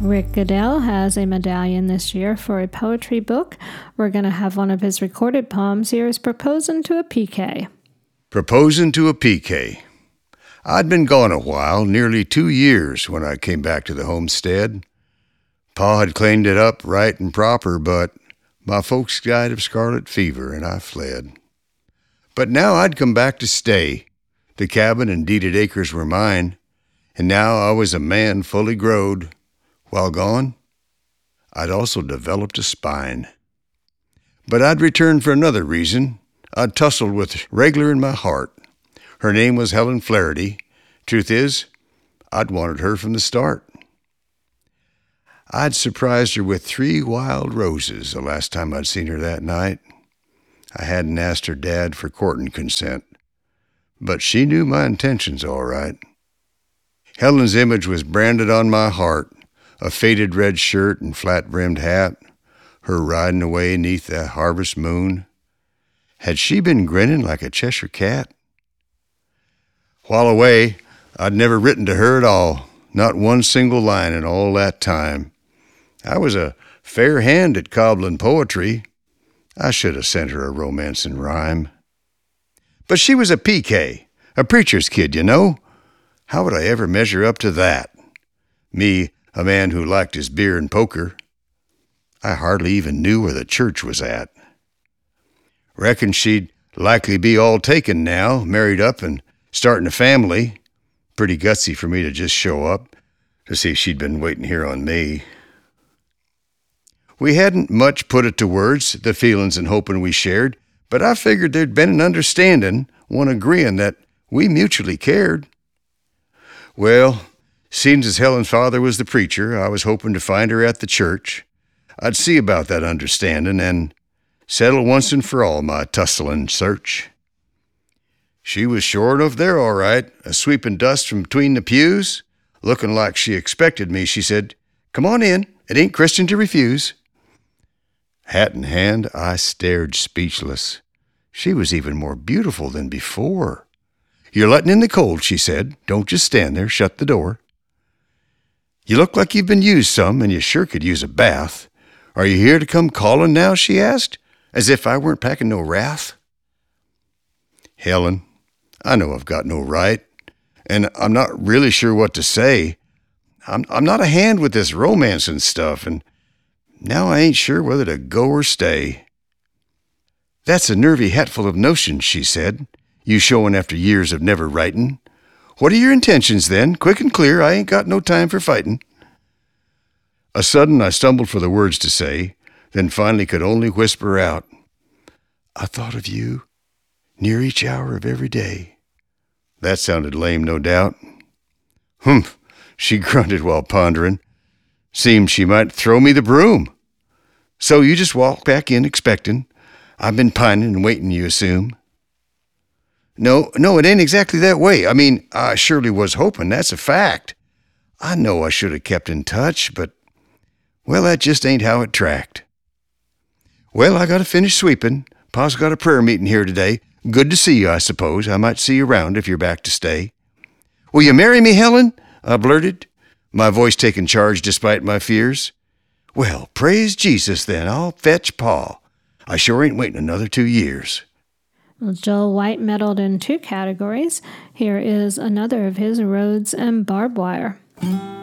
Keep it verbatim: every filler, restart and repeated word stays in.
Rick Goodell has a medallion this year for a poetry book. We're going to have one of his recorded poems here is Proposing to a P K. Proposing to a P K. I'd been gone a while, nearly two years, when I came back to the homestead. Pa had cleaned it up right and proper, but my folks died of scarlet fever, and I fled. But now I'd come back to stay. The cabin and deeded acres were mine, and now I was a man fully growed. While gone, I'd also developed a spine. But I'd returned for another reason. I'd tussled with regular in my heart. Her name was Helen Flaherty. Truth is, I'd wanted her from the start. I'd surprised her with three wild roses the last time I'd seen her that night. I hadn't asked her dad for courting consent, but she knew my intentions all right. Helen's image was branded on my heart, a faded red shirt and flat-brimmed hat, her riding away neath the harvest moon. Had she been grinning like a Cheshire cat? While away, I'd never written to her at all, not one single line in all that time. I was a fair hand at cobbling poetry. I should have sent her a romance in rhyme. But she was a P K, a preacher's kid, you know. How would I ever measure up to that? Me, a man who liked his beer and poker. I hardly even knew where the church was at. Reckon she'd likely be all taken now, married up and starting a family. Pretty gutsy for me to just show up to see if she'd been waiting here on me. We hadn't much put it to words, the feelings and hoping we shared, but I figured there'd been an understanding, one agreeing that we mutually cared. Well, seems as Helen's father was the preacher, I was hoping to find her at the church. I'd see about that understanding and settle once and for all my tussling search. She was sure enough there all right, a sweeping dust from between the pews. Looking like she expected me, she said, "Come on in, it ain't Christian to refuse." Hat in hand, I stared speechless. She was even more beautiful than before. "You're letting in the cold," she said. "Don't just stand there, shut the door." "You look like you've been used some, and you sure could use a bath. Are you here to come calling now?" she asked, as if I weren't packing no wrath. "Helen, I know I've got no right, and I'm not really sure what to say. I'm, I'm not a hand with this romancing stuff, and now I ain't sure whether to go or stay." "That's a nervy hatful of notions," she said, "you showing after years of never writing. What are your intentions, then? Quick and clear, I ain't got no time for fighting." A sudden I stumbled for the words to say, then finally could only whisper out, "I thought of you near each hour of every day." That sounded lame, no doubt. "Humph," she grunted while pondering. "Seems she might throw me the broom. So you just walk back in expecting. I've been pining and waiting, you assume." No, no, it ain't exactly that way. I mean, I surely was hoping, that's a fact. I know I should have kept in touch, but, well, that just ain't how it tracked. Well, I gotta finish sweeping. Pa's got a prayer meeting here today. Good to see you, I suppose. I might see you around if you're back to stay. "Will you marry me, Helen?" I blurted, my voice taking charge despite my fears. "Well, praise Jesus, then. I'll fetch Pa. I sure ain't waiting another two years. Well, Joel White medaled in two categories. Here is another of his Roads and Barbed Wire.